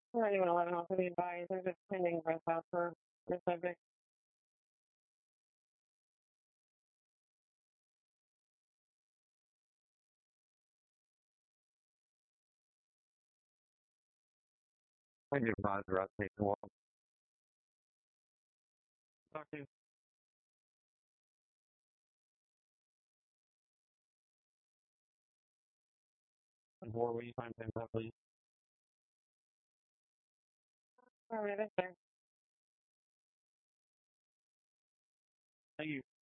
Anyone 11 also be advised, there's a pending breath out for the subject. I can advise the rest taking a walk. Talk to you. Before we find things out, please. All right, that's fair. Thank you.